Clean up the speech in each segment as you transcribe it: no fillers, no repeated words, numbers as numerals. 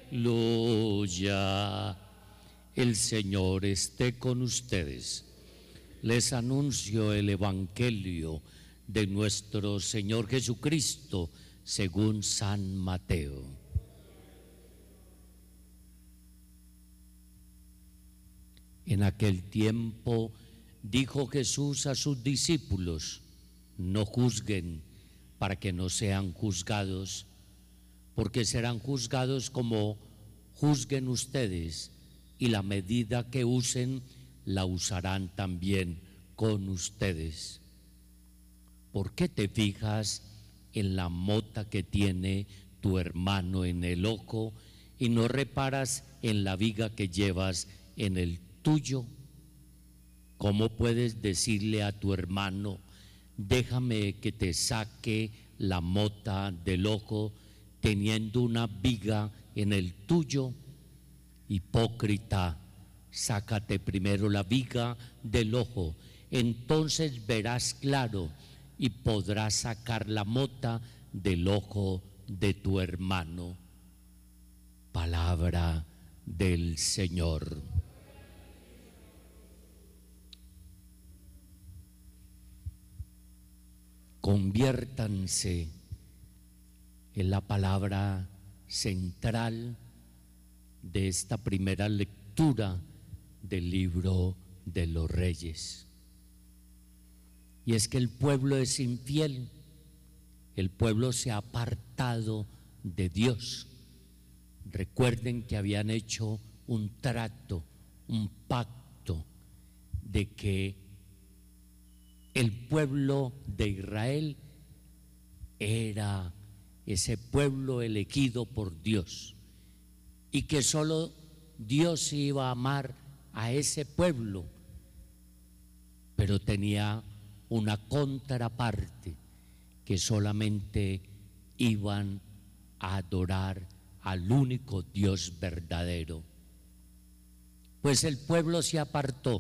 Aleluya. El Señor esté con ustedes. Les anuncio el Evangelio de nuestro Señor Jesucristo según San Mateo. En aquel tiempo dijo Jesús a sus discípulos: no juzguen para que no sean juzgados, porque serán juzgados como juzguen ustedes, y la medida que usen la usarán también con ustedes. ¿Por qué te fijas en la mota que tiene tu hermano en el ojo y no reparas en la viga que llevas en el tuyo? ¿Cómo puedes decirle a tu hermano: déjame que te saque la mota del ojo, teniendo una viga en el tuyo? Hipócrita, sácate primero la viga del ojo, entonces verás claro y podrás sacar la mota del ojo de tu hermano. Palabra del Señor. Conviértanse en la palabra central de esta primera lectura del libro de los Reyes. Y es que el pueblo es infiel, el pueblo se ha apartado de Dios. Recuerden que habían hecho un trato, un pacto, de que el pueblo de Israel era ese pueblo elegido por Dios y que solo Dios iba a amar a ese pueblo, pero tenía una contraparte, que solamente iban a adorar al único Dios verdadero. Pues el pueblo se apartó,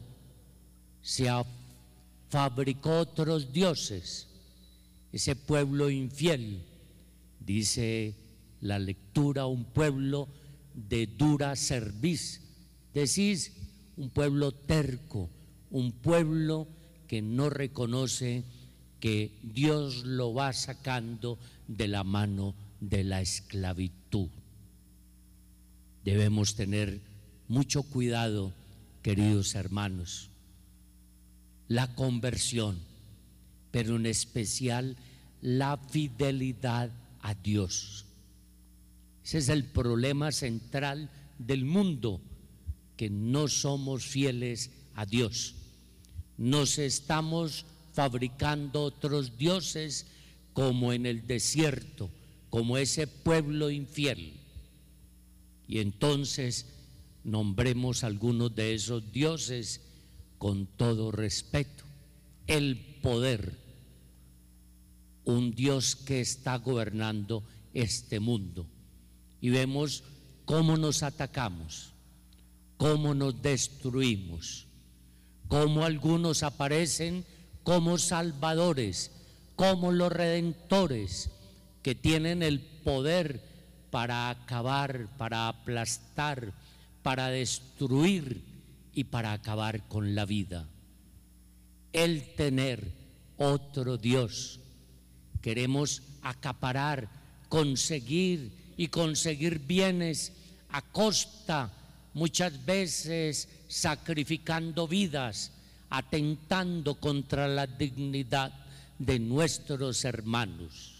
fabricó otros dioses, ese pueblo infiel, dice la lectura, un pueblo de dura cerviz, decís, un pueblo terco, un pueblo que no reconoce que Dios lo va sacando de la mano de la esclavitud. Debemos tener mucho cuidado, queridos hermanos. La conversión, pero en especial la fidelidad a Dios. Ese es el problema central del mundo, que no somos fieles a Dios. Nos estamos fabricando otros dioses, como en el desierto, como ese pueblo infiel. Y entonces nombremos algunos de esos dioses con todo respeto. El poder, un Dios que está gobernando este mundo. Y vemos cómo nos atacamos, cómo nos destruimos, cómo algunos aparecen como salvadores, como los redentores, que tienen el poder para acabar, para aplastar, para destruir y para acabar con la vida. El tener otro Dios, queremos acaparar, conseguir bienes a costa, muchas veces sacrificando vidas, atentando contra la dignidad de nuestros hermanos.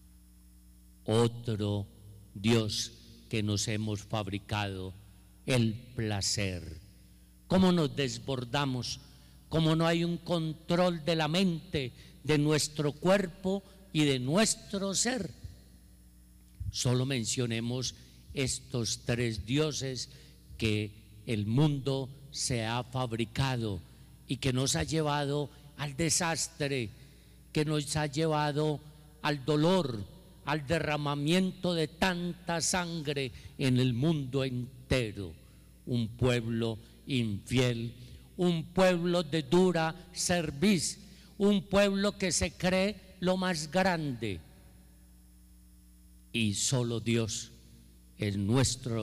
Otro Dios que nos hemos fabricado, el placer. ¿Cómo nos desbordamos? ¿Cómo no hay un control de la mente, de nuestro cuerpo y de nuestro ser? Solo mencionemos estos tres dioses que el mundo se ha fabricado y que nos ha llevado al desastre, que nos ha llevado al dolor, al derramamiento de tanta sangre en el mundo entero. Un pueblo infiel, un pueblo de dura cerviz, un pueblo que se cree lo más grande. Y solo Dios es nuestro